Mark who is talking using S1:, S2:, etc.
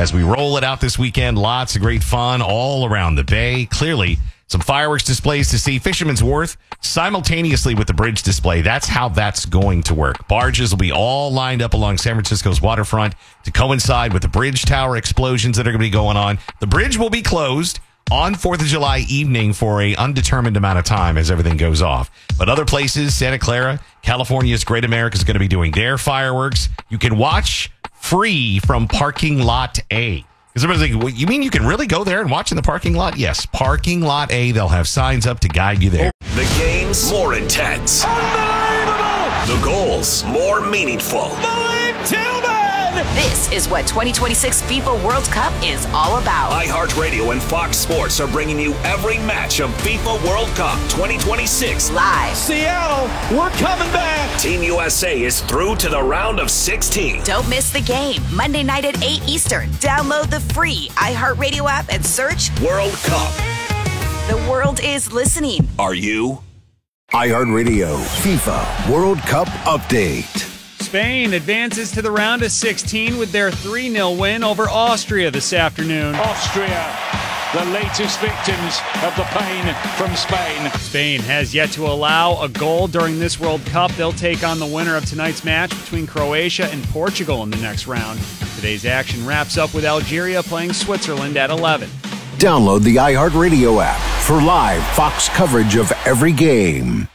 S1: as we roll it out this weekend. Lots of great fun all around the bay. Clearly, some fireworks displays to see. Fisherman's Wharf simultaneously with the bridge display. That's how that's going to work. Barges will be all lined up along San Francisco's waterfront to coincide with the bridge tower explosions that are going to be going on. The bridge will be closed on 4th of July evening for a undetermined amount of time as everything goes off. But other places, Santa Clara, California's Great America is going to be doing their fireworks. You can watch free from Parking Lot A. Because everybody's like, well, you mean you can really go there and watch in the parking lot? Yes, Parking Lot A. They'll have signs up to guide you there.
S2: The game's more intense. Unbelievable! The goals more meaningful. Philippe Tillman!
S3: This is what 2026 FIFA World Cup is all about.
S2: iHeartRadio and Fox Sports are bringing you every match of FIFA World Cup 2026.
S3: Live.
S2: Seattle, we're coming back. Team USA is through to the round of 16.
S3: Don't miss the game. Monday night at 8 Eastern. Download the free iHeartRadio app and search
S2: World Cup.
S3: The world is listening.
S2: Are you?
S4: iHeartRadio FIFA World Cup Update.
S5: Spain advances to the round of 16 with their 3-0 win over Austria this afternoon.
S6: Austria, the latest victims of the pain from Spain.
S5: Spain has yet to allow a goal during this World Cup. They'll take on the winner of tonight's match between Croatia and Portugal in the next round. Today's action wraps up with Algeria playing Switzerland at 11.
S4: Download the iHeartRadio app for live Fox coverage of every game.